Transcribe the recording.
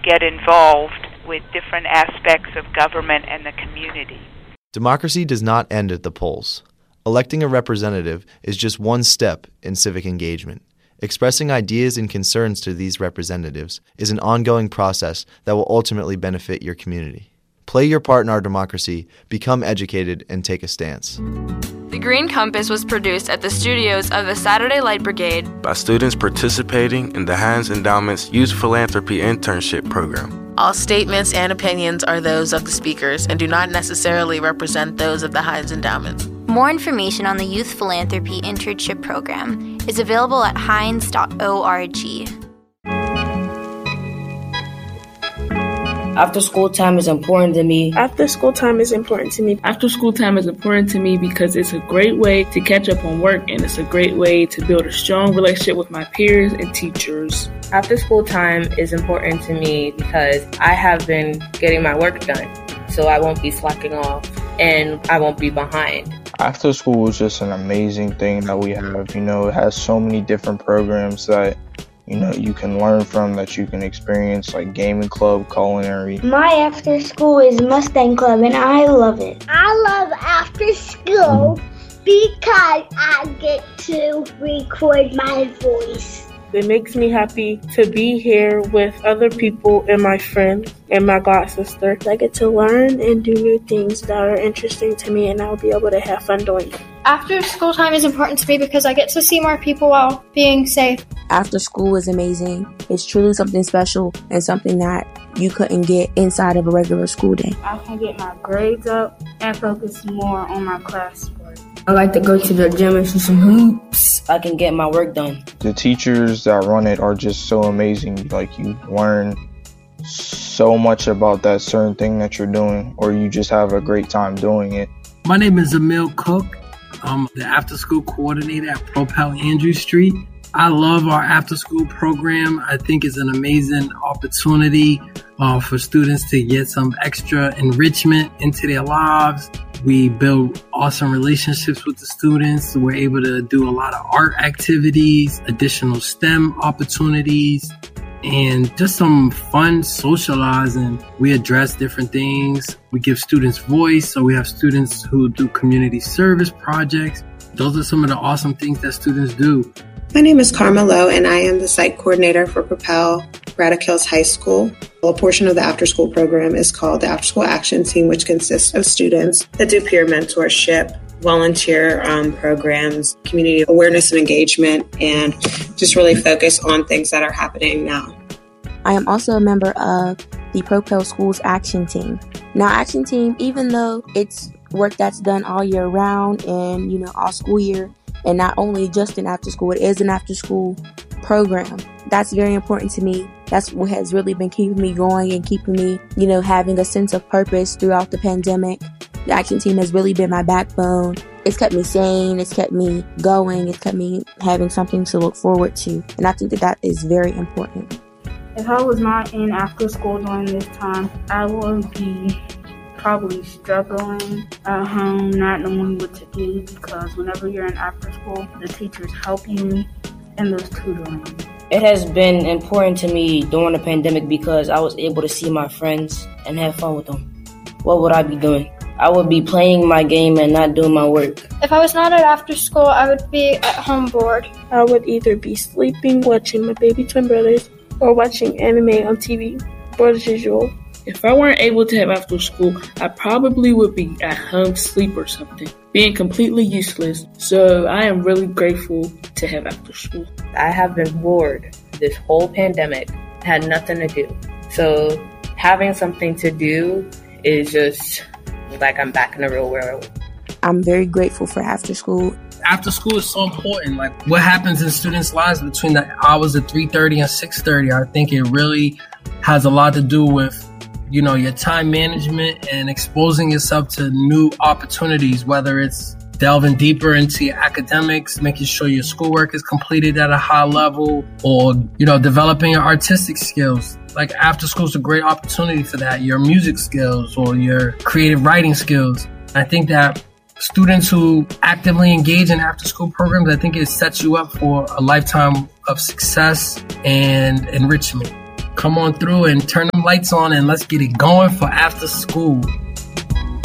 get involved with different aspects of government and the community. Democracy does not end at the polls. Electing a representative is just one step in civic engagement. Expressing ideas and concerns to these representatives is an ongoing process that will ultimately benefit your community. Play your part in our democracy, become educated, and take a stance. The Green Compass was produced at the studios of the Saturday Light Brigade by students participating in the Heinz Endowment's Youth Philanthropy Internship Program. All statements and opinions are those of the speakers and do not necessarily represent those of the Heinz Endowment. More information on the Youth Philanthropy Internship Program is available at heinz.org. After school time is important to me. After school time is important to me. After school time is important to me because it's a great way to catch up on work, and it's a great way to build a strong relationship with my peers and teachers. After school time is important to me because I have been getting my work done, so I won't be slacking off and I won't be behind. After school is just an amazing thing that we have. It has so many different programs that you can learn from, that you can experience, like gaming club, culinary. My after school is Mustang Club, and I love it. I love after school because I get to record my voice. It makes me happy to be here with other people and my friends and my god sister. I get to learn and do new things that are interesting to me, and I'll be able to have fun doing it. After school time is important to me because I get to see more people while being safe. After school is amazing. It's truly something special and something that you couldn't get inside of a regular school day. I can get my grades up and focus more on my classwork. I like to go to the gym and shoot some hoops. I can get my work done. The teachers that run it are just so amazing. Like, you learn so much about that certain thing that you're doing, or you just have a great time doing it. My name is Emil Cook. I'm the after-school coordinator at Propel Andrew Street. I love our after-school program. I think it's an amazing opportunity for students to get some extra enrichment into their lives. We build awesome relationships with the students. We're able to do a lot of art activities, additional STEM opportunities, and just some fun socializing. We address different things. We give students voice. So we have students who do community service projects. Those are some of the awesome things that students do. My name is Karma Lowe, and I am the site coordinator for Propel Braddock Hills High School. A portion of the after-school program is called the After School Action Team, which consists of students that do peer mentorship, volunteer programs, community awareness and engagement, and just really focus on things that are happening now. I am also a member of the Propel Schools Action Team. Now, Action Team, even though it's work that's done all year round and, all school year, and not only just an after school, it is an after school program. That's very important to me. That's what has really been keeping me going and keeping me, having a sense of purpose throughout the pandemic. The Action Team has really been my backbone. It's kept me sane. It's kept me going. It's kept me having something to look forward to. And I think that is very important. If I was not in after school during this time, I would be probably struggling at home, not knowing what to do, because whenever you're in after school, the teachers help you in those tutoring. It has been important to me during the pandemic because I was able to see my friends and have fun with them. What would I be doing? I would be playing my game and not doing my work. If I was not at after school, I would be at home bored. I would either be sleeping, watching my baby twin brothers, or watching anime on TV, bored as usual. If I weren't able to have after school, I probably would be at home asleep or something, being completely useless. So I am really grateful to have after school. I have been bored this whole pandemic, had nothing to do. So having something to do is just like I'm back in the real world. I'm very grateful for after school. After school is so important. Like, what happens in students' lives between the hours of 3:30 and 6:30, I think it really has a lot to do with your time management and exposing yourself to new opportunities, whether it's delving deeper into your academics, making sure your schoolwork is completed at a high level, or, developing your artistic skills. Like, after school is a great opportunity for that, your music skills or your creative writing skills. I think that students who actively engage in after school programs, I think it sets you up for a lifetime of success and enrichment. come on through and turn them lights on and let's get it going for after school.